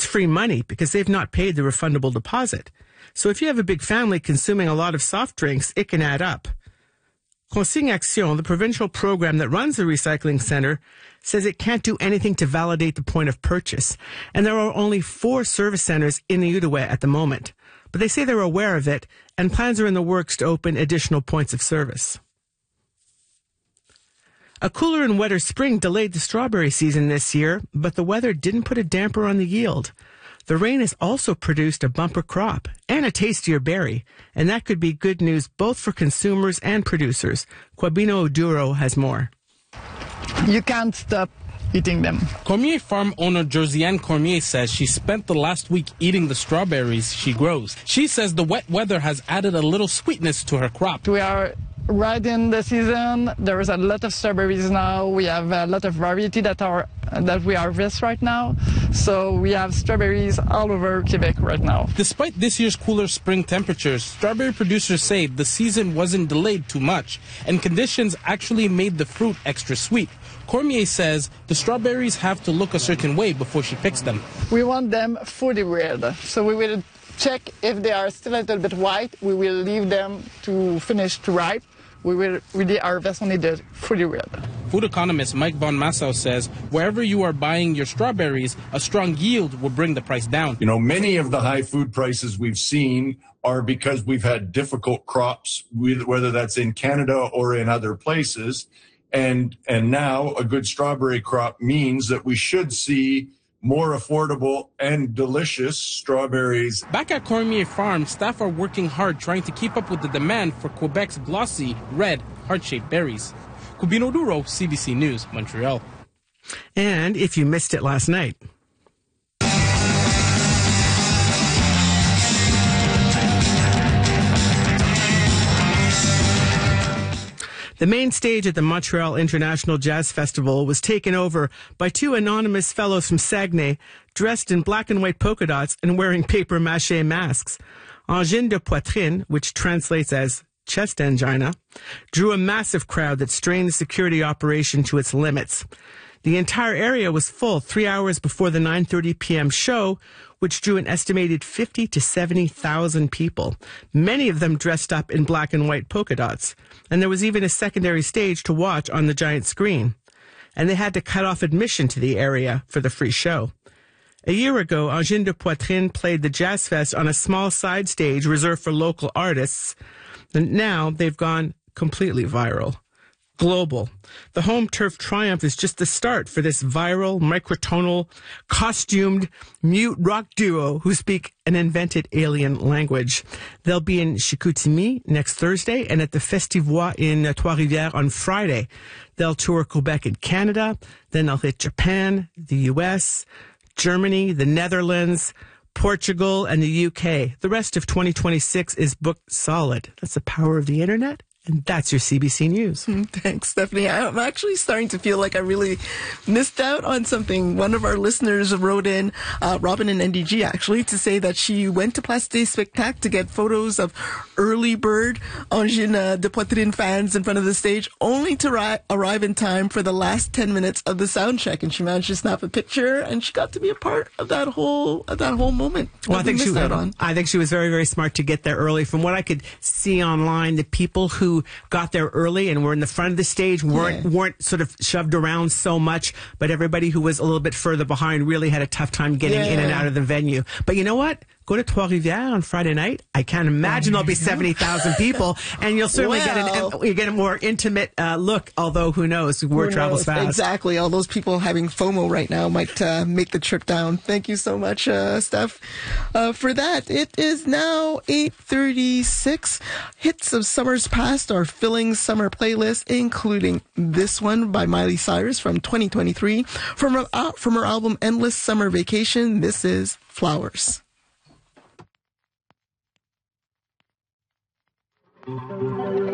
That's free money because they've not paid the refundable deposit. So if you have a big family consuming a lot of soft drinks, it can add up. Consigne Action, the provincial program that runs the recycling center, says it can't do anything to validate the point of purchase. And there are only 4 service centers in the Outaouais at the moment. But they say they're aware of it, and plans are in the works to open additional points of service. A cooler and wetter spring delayed the strawberry season this year, but the weather didn't put a damper on the yield. The rain has also produced a bumper crop and a tastier berry, and that could be good news both for consumers and producers. Quabino Oduro has more. You can't stop eating them. Cormier farm owner Josiane Cormier says she spent the last week eating the strawberries she grows. She says the wet weather has added a little sweetness to her crop. We are right in the season. There is a lot of strawberries now. We have a lot of variety that we harvest right now. So we have strawberries all over Quebec right now. Despite this year's cooler spring temperatures, strawberry producers say the season wasn't delayed too much, and conditions actually made the fruit extra sweet. Cormier says the strawberries have to look a certain way before she picks them. We want them fully red. So we will check if they are still a little bit white. We will leave them to finish to ripe. We will really harvest only the fully red. Food economist Mike Bonmassau says wherever you are buying your strawberries, a strong yield will bring the price down. You know, many of the high food prices we've seen are because we've had difficult crops, whether that's in Canada or in other places. And now a good strawberry crop means that we should see more affordable and delicious strawberries. Back at Cormier Farm, staff are working hard trying to keep up with the demand for Quebec's glossy, red, heart-shaped berries. Quabino Oduro, CBC News, Montreal. And if you missed it last night, the main stage at the Montreal International Jazz Festival was taken over by 2 anonymous fellows from Saguenay dressed in black and white polka dots and wearing papier-mâché masks. Angine de Poitrine, which translates as chest angina, drew a massive crowd that strained the security operation to its limits. The entire area was full 3 hours before the 9:30 p.m. show, which drew an estimated 50 to 70,000 people, many of them dressed up in black and white polka dots. And there was even a secondary stage to watch on the giant screen. And they had to cut off admission to the area for the free show. A year ago, Angine de Poitrine played the Jazz Fest on a small side stage reserved for local artists. And now they've gone completely viral. Global. The home turf triumph is just the start for this viral, microtonal, costumed, mute rock duo who speak an invented alien language. They'll be in Chicoutimi next Thursday and at the Festivois in Trois-Rivières on Friday. They'll tour Quebec and Canada, then they'll hit Japan, the US, Germany, the Netherlands, Portugal, and the UK. The rest of 2026 is booked solid. That's the power of the internet. And that's your CBC News. Thanks, Stephanie. I'm actually starting to feel like I really missed out on something. One of our listeners wrote in, Robin in NDG actually, to say that she went to Place des Spectacles to get photos of early bird Angine de Poitrine fans in front of the stage, only to arrive in time for the last 10 minutes of the sound check. And she managed to snap a picture, and she got to be a part of that whole moment. Well, I think she was very, very smart to get there early. From what I could see online, the people who got there early and were in the front of the stage weren't sort of shoved around so much, but everybody who was a little bit further behind really had a tough time getting in and out of the venue. But you know what? Go to Trois-Rivières on Friday night. I can't imagine there'll be 70,000 people, and you'll certainly get a more intimate look, although who knows? Word travels fast. Exactly. All those people having FOMO right now might make the trip down. Thank you so much, Steph, for that. It is now 8:36. Hits of Summers Past are filling summer playlists, including this one by Miley Cyrus from 2023. From her album Endless Summer Vacation, this is Flowers. Thank you.